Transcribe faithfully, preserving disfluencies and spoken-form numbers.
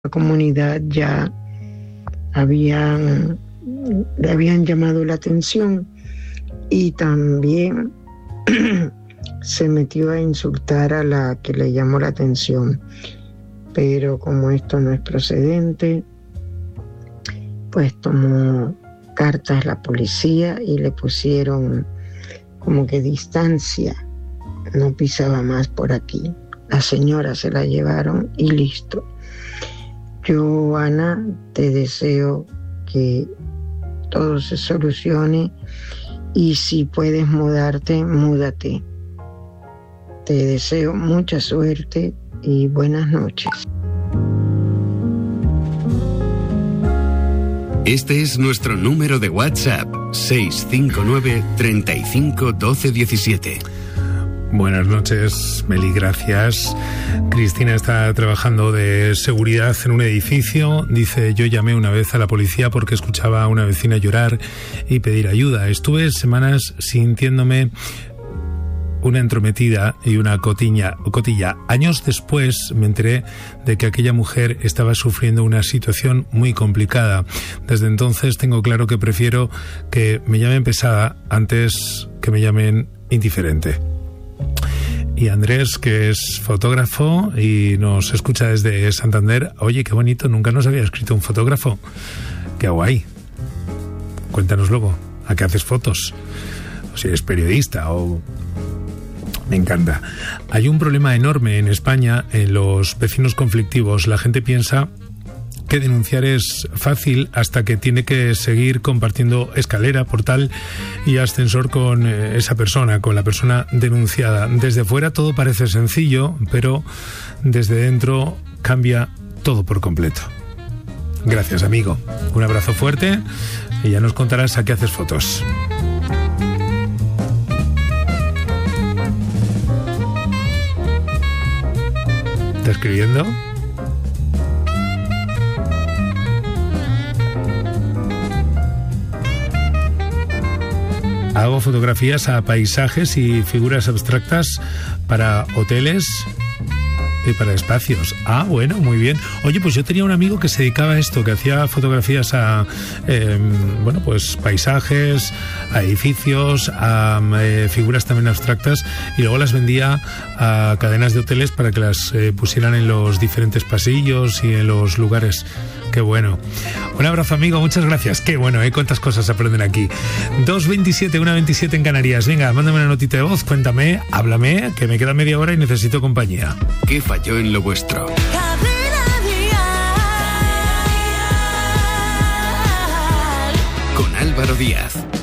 la comunidad ya habían, le habían llamado la atención y también se metió a insultar a la que le llamó la atención. Pero como esto no es procedente, pues tomó cartas la policía y le pusieron como que distancia, no pisaba más por aquí. La señora se la llevaron y listo. Yo, Ana, te deseo que todo se solucione y si puedes mudarte, múdate. Te deseo mucha suerte y buenas noches. Este es nuestro número de WhatsApp, seis cinco nueve, treinta y cinco, doce diecisiete. Buenas noches, Meli, gracias. Cristina está trabajando de seguridad en un edificio. Dice, yo llamé una vez a la policía porque escuchaba a una vecina llorar y pedir ayuda. Estuve semanas sintiéndome una entrometida y una cotiña, cotilla. Años después me enteré de que aquella mujer estaba sufriendo una situación muy complicada. Desde entonces tengo claro que prefiero que me llamen pesada antes que me llamen indiferente. Y Andrés, que es fotógrafo y nos escucha desde Santander. Oye, qué bonito, nunca nos había escrito un fotógrafo. Qué guay. Cuéntanos luego, ¿a qué haces fotos? O si eres periodista o... Me encanta. Hay un problema enorme en España en los vecinos conflictivos. La gente piensa que denunciar es fácil hasta que tiene que seguir compartiendo escalera, portal y ascensor con esa persona, con la persona denunciada. Desde fuera todo parece sencillo, pero desde dentro cambia todo por completo. Gracias, amigo. Un abrazo fuerte y ya nos contarás a qué haces fotos. ¿Está escribiendo? Hago fotografías a paisajes y figuras abstractas para hoteles y para espacios. Ah, bueno, muy bien. Oye, pues yo tenía un amigo que se dedicaba a esto, que hacía fotografías a, eh, bueno, pues paisajes, a edificios, a eh, figuras también abstractas, y luego las vendía a cadenas de hoteles para que las eh, pusieran en los diferentes pasillos y en los lugares. Qué bueno. Un abrazo, amigo, muchas gracias. Qué bueno, ¿eh? Cuántas cosas aprenden aquí. dos veintisiete, una veintisiete en Canarias. Venga, mándame una notita de voz, cuéntame, háblame, que me queda media hora y necesito compañía. ¿Qué falló en lo vuestro? Con Álvaro Díaz.